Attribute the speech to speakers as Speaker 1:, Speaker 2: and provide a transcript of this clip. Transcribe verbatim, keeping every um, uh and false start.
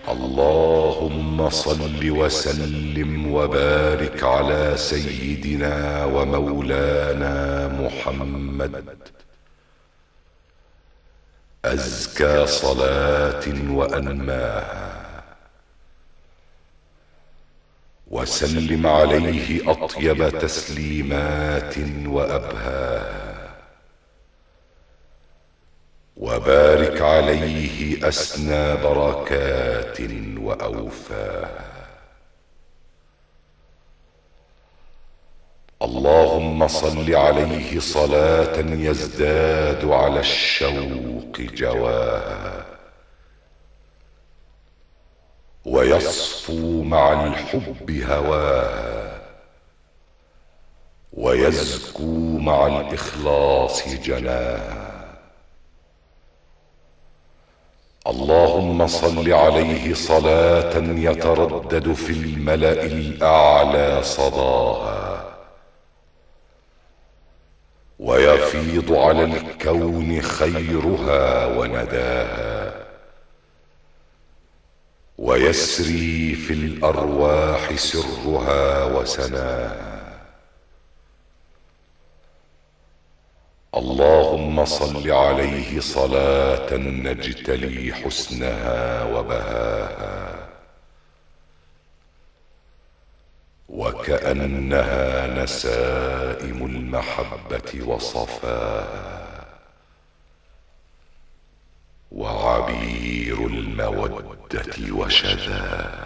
Speaker 1: اللهم صل وسلم وبارك على سيدنا ومولانا محمد أزكى صلاة وأنماها، وسلم عليه أطيب تسليمات وأبهاها، وبارك عليه أسنى بركات وأوفاها. اللهم صل عليه صلاة يزداد على الشوق جواها، ويصفو مع الحب هواها، ويزكو مع الإخلاص جناها. اللهم صل عليه صلاة يتردد في الملأ الأعلى صداها، ويفيض على الكون خيرها ونداها، ويسري في الأرواح سرها وسناها. اللهم صل عليه صلاة نجتلي حسنها وبهاها، وكأنها نسائم المحبة وصفاها، وعبير المودة وشذاها.